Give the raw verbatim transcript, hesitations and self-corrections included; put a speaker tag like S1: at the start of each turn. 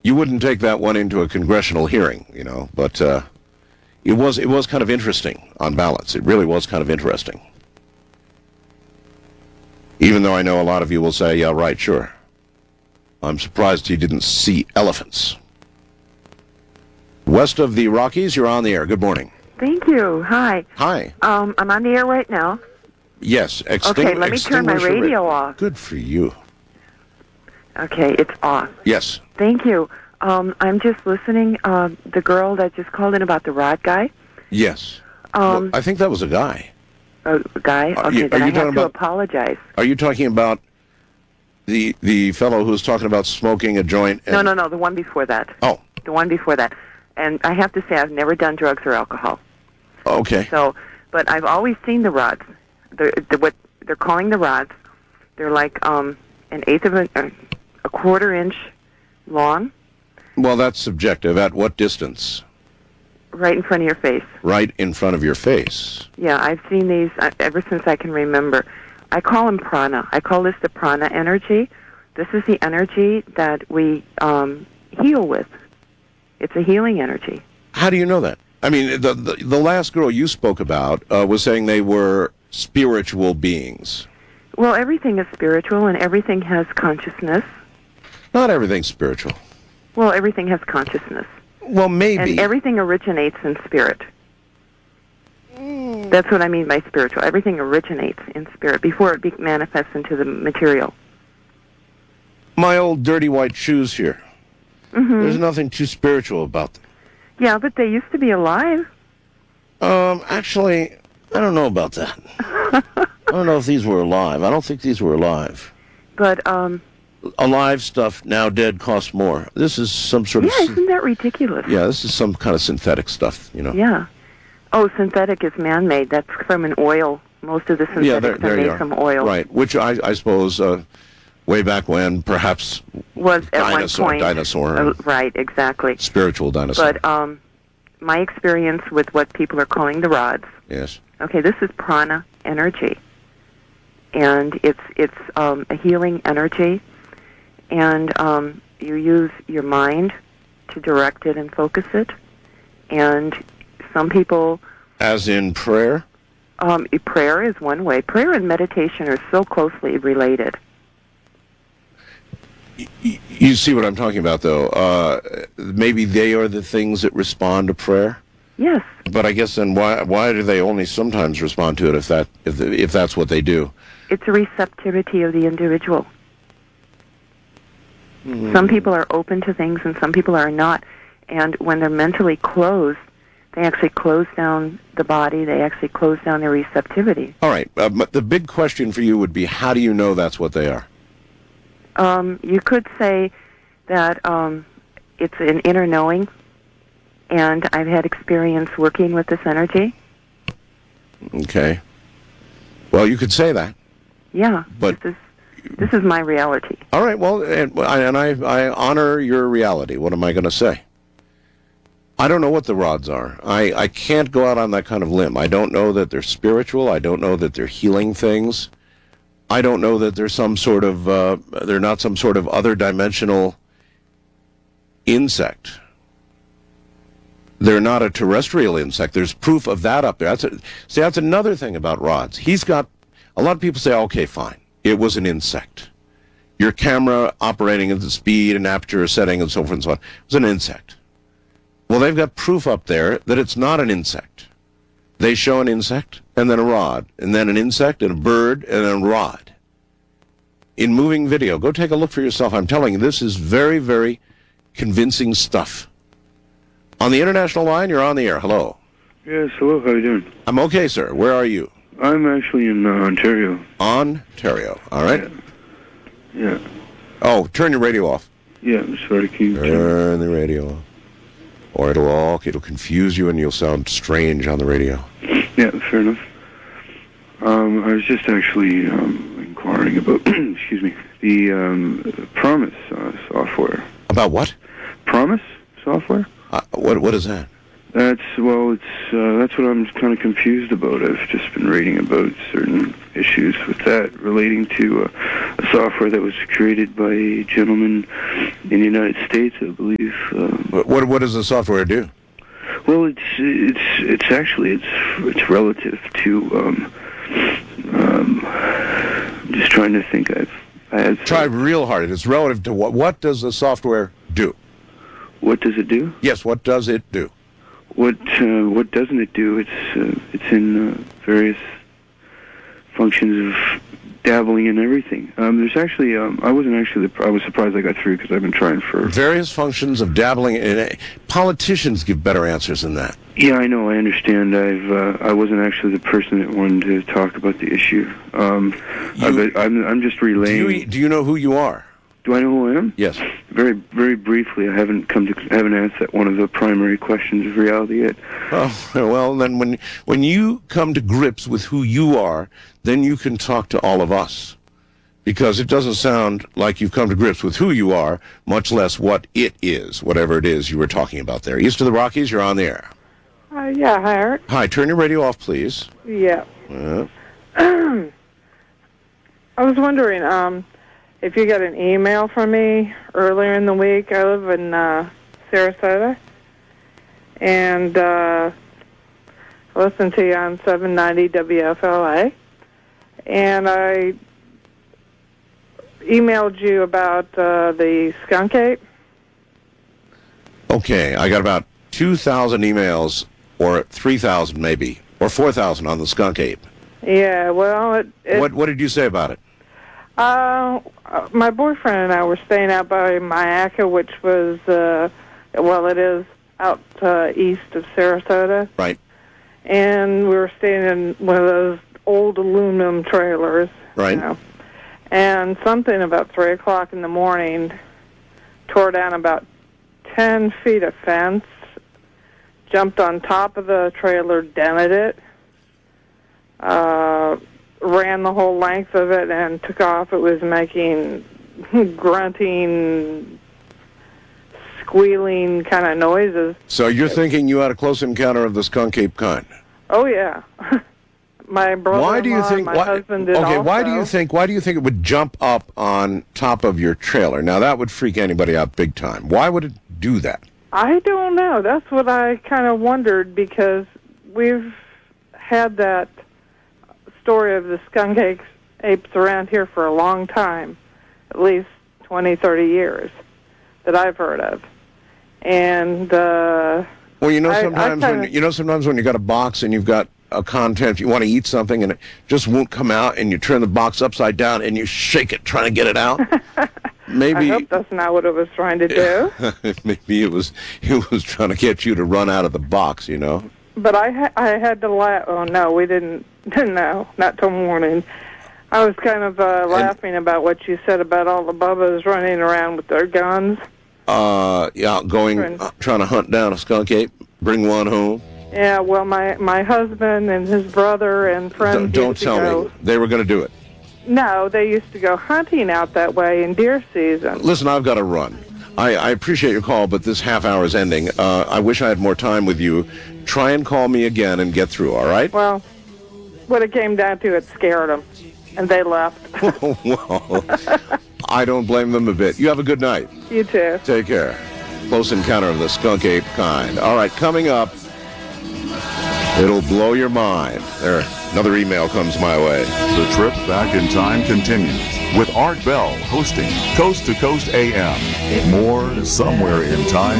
S1: You wouldn't take that one into a congressional hearing, you know, but uh, it was it was kind of interesting on balance. It really was kind of interesting. Even though I know a lot of you will say, yeah, right, sure. I'm surprised he didn't see elephants. West of the Rockies, you're on the air. Good morning.
S2: Thank you. Hi.
S1: Hi.
S2: Um, I'm on the air right now.
S1: Yes. Extingu-
S2: okay, let me turn my radio
S1: ra-
S2: off.
S1: Good for you.
S2: Okay, it's off.
S1: Yes.
S2: Thank you. Um, I'm just listening. Uh, the girl that just called in about the rod guy.
S1: Yes.
S2: Um,
S1: well, I think that was a guy.
S2: A guy?
S1: Are
S2: Okay,
S1: you,
S2: then
S1: are
S2: I
S1: you
S2: have to
S1: about,
S2: apologize.
S1: Are you talking about the the fellow who was talking about smoking a joint? And...
S2: No, no, no, the one before that.
S1: Oh.
S2: The one before that. And I have to say, I've never done drugs or alcohol.
S1: Okay.
S2: So, but I've always seen the rods. The, the, what they're calling the rods, they're like um, an eighth of a, a quarter inch long.
S1: Well, that's subjective. At what distance?
S2: Right in front of your face.
S1: Right in front of your face.
S2: Yeah, I've seen these uh, ever since I can remember. I call them prana. I call this the prana energy. This is the energy that we um, heal with. It's a healing energy.
S1: How do you know that? I mean, the the, the last girl you spoke about uh, was saying they were spiritual beings.
S2: Well, everything is spiritual, and everything has consciousness.
S1: Not everything's spiritual.
S2: Well, everything has consciousness.
S1: Well, maybe.
S2: And everything originates in spirit. Mm. That's what I mean by spiritual. Everything originates in spirit before it be- manifests into the material.
S1: My old dirty white shoes here.
S2: Mm-hmm.
S1: There's nothing too spiritual about them.
S2: Yeah, but they used to be alive.
S1: Um, actually, I don't know about that. I don't know if these were alive. I don't think these were alive.
S2: But, um...
S1: alive stuff, now dead, costs more. This is some sort
S2: yeah,
S1: of...
S2: Yeah, isn't that ridiculous?
S1: Yeah, this is some kind of synthetic stuff, you know.
S2: Yeah. Oh, synthetic is man-made. That's from an oil. Most of the synthetics
S1: yeah, there, there
S2: are made
S1: are.
S2: from oil.
S1: Right, which I, I suppose... Uh, way back when, perhaps
S2: was at
S1: dinosaur,
S2: one point
S1: dinosaur,
S2: uh, right? Exactly,
S1: spiritual dinosaur.
S2: But um, my experience with what people are calling the rods.
S1: Yes.
S2: Okay, this is prana energy, and it's it's um, a healing energy, and um, you use your mind to direct it and focus it, and some people.
S1: As in prayer.
S2: Um, prayer is one way. Prayer and meditation are so closely related.
S1: You see what I'm talking about, though. Uh, maybe they are the things that respond to prayer.
S2: Yes.
S1: But I guess then why why do they only sometimes respond to it if that if the, if that's what they do?
S2: It's a receptivity of the individual. Mm. Some people are open to things, and some people are not. And when they're mentally closed, they actually close down the body. They actually close down their receptivity.
S1: All right. Uh, but the big question for you would be, how do you know that's what they are?
S2: Um, you could say that um, it's an inner knowing, and I've had experience working with this energy.
S1: Okay. Well, you could say that.
S2: Yeah,
S1: but
S2: this is, this is my reality.
S1: All right, well, and, and I, I honor your reality. What am I going to say? I don't know what the rods are. I, I can't go out on that kind of limb. I don't know that they're spiritual. I don't know that they're healing things. I don't know that there's some sort of, uh, they're not some sort of other dimensional insect. They're not a terrestrial insect. There's proof of that up there. That's a, see, that's another thing about rods. He's got, a lot of people say, okay, fine, it was an insect. Your camera operating at the speed and aperture setting and so forth and so on, it was an insect. Well, they've got proof up there that it's not an insect. They show an insect, and then a rod, and then an insect, and a bird, and then a rod. In moving video, go take a look for yourself. I'm telling you, this is very, very convincing stuff. On the international line, you're on the air. Hello.
S3: Yes, hello. How are you doing?
S1: I'm okay, sir. Where are you?
S3: I'm actually in uh, Ontario.
S1: Ontario. All right.
S3: Yeah. yeah.
S1: Oh, turn your radio off.
S3: Yeah, sorry. Can you
S1: turn, turn the radio off. Or it'll all, it'll confuse you and you'll sound strange on the radio.
S3: Yeah, fair enough. Um, I was just actually um, inquiring about, excuse me, the um, Promise uh, software.
S1: About what?
S3: Promise software?
S1: Uh, what What is that?
S3: That's well, it's uh, that's what I'm kind of confused about. I've just been reading about certain issues with that relating to uh, a software that was created by a gentleman in the United States, I believe. Um,
S1: What, what what does the software do?
S3: well, it's it's it's actually it's it's relative to. Um, um, I'm just trying to think. I've I had
S1: Try real hard. It's relative to what? What does the software do?
S3: What does it do?
S1: Yes, what does it do?
S3: What uh, what doesn't it do? It's uh, it's in uh, various functions of dabbling in everything. Um, there's actually um, I wasn't actually I was surprised I got through because I've been trying for
S1: Various functions of dabbling in. Politicians give better answers than that.
S3: yeah I know I understand I've uh, I wasn't actually the person that wanted to talk about the issue. Um, I,
S1: You-
S3: but I'm I'm just
S1: Do
S3: relaying.
S1: you, do you know who you are?
S3: Do I know who I am?
S1: Yes.
S3: Very very briefly. I haven't come to I haven't answered one of the primary questions of reality yet.
S1: Oh, well, then when when you come to grips with who you are, then you can talk to all of us. Because it doesn't sound like you've come to grips with who you are, much less what it is, whatever it is you were talking about there. East of the Rockies, you're on the air.
S4: Uh, yeah, hi, Art.
S1: Hi, turn your radio off, please.
S4: Yeah.
S1: Uh,
S4: I was wondering um, if you got an email from me earlier in the week. I live in uh, Sarasota, and uh, I listen to you on seven ninety W F L A, and I emailed you about uh, the skunk ape.
S1: okay, I got about two thousand emails, or three thousand maybe, or four thousand on the skunk ape.
S4: Yeah, well, it, it
S1: What, what did you say about it?
S4: Uh, my boyfriend and I were staying out by Mayaca, which was, uh, well, it is out uh, east of Sarasota.
S1: Right.
S4: And we were staying in one of those old aluminum trailers.
S1: Right.
S4: You know. And something about three o'clock in the morning tore down about ten feet of fence, jumped on top of the trailer, dented it, uh, ran the whole length of it, and took off. It was making grunting, squealing kind of noises.
S1: So you're thinking you had a close encounter of the skunk ape kind?
S4: Oh, yeah. My brother-in-law
S1: Why do you
S4: and
S1: think?
S4: my
S1: Why,
S4: husband did
S1: okay,
S4: also.
S1: why do you think? Why do you think it would jump up on top of your trailer? Now that would freak anybody out big time. Why would it do that?
S4: I don't know. That's what I kind of wondered, because we've had that story of the skunk apes, apes around here for a long time, at least twenty, thirty years that I've heard of. And uh,
S1: Well, you know,
S4: I- I
S1: sometimes
S4: kinda-
S1: when you know, sometimes when you got a box and you've got a content, you want to eat something and it just won't come out, and you turn the box upside down and you shake it trying to get it out.
S4: I
S1: Maybe,
S4: hope that's not what it was trying to do.
S1: maybe it was it was trying to get you to run out of the box. You know.
S4: But I ha- I had to laugh. Oh, no, we didn't. No, not till morning. I was kind of uh, laughing about what you said about all the bubbas running around with their guns.
S1: Uh, yeah, going
S4: Friends.
S1: uh, trying to hunt down a skunk ape, bring one home.
S4: Yeah, well, my, my husband and his brother and friends
S1: Don't, don't
S4: used to
S1: tell
S4: go,
S1: me they were going to do it.
S4: No, they used to go hunting out that way in deer season.
S1: Listen, I've got to run. I, I appreciate your call, but this half hour is ending. Uh, I wish I had more time with you. Try and call me again and get through, all right?
S4: Well, what it came down to, it scared them, and they left.
S1: Well, I don't blame them a bit. You have a good night.
S4: You too.
S1: Take care. Close encounter of the skunk ape kind. All right, coming up, it'll blow your mind. There, another email comes my way.
S5: The trip back in time continues with Art Bell hosting Coast to Coast A M. More somewhere in time.